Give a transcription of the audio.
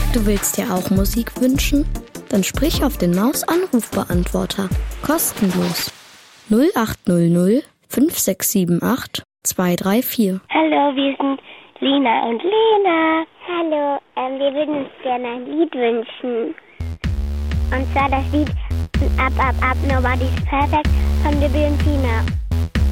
Du willst dir auch Musik wünschen? Dann sprich auf den Maus-Anrufbeantworter. Kostenlos. 0800 5678 234. Hallo, wir sind Lina und Lena. Hallo, wir würden uns gerne ein Lied wünschen. Und zwar das Lied Up, Up, Up, Nobody's Perfect von Bibi und Tina.